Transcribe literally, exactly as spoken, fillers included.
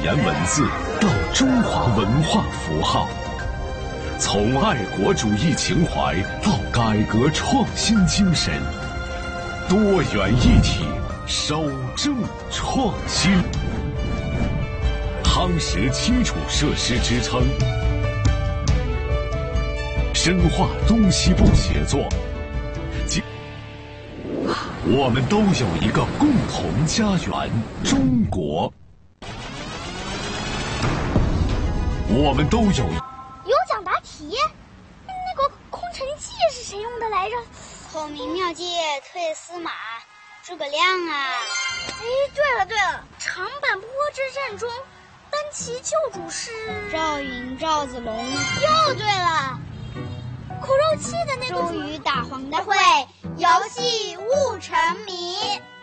言文字到中华文化符号，从爱国主义情怀到改革创新精神，多元一体，守正创新。夯实基础设施支撑，深化东西部协作。我们都有一个共同家园——中国。我们都有有奖答题。那个空城计是谁用的来着？ 孔明妙计退司马，诸葛亮啊！ 哎，对了对了，长坂坡之战中，单骑救主是赵云、赵子龙。 又对了，苦肉计的那个周瑜打黄大会，游戏误沉迷。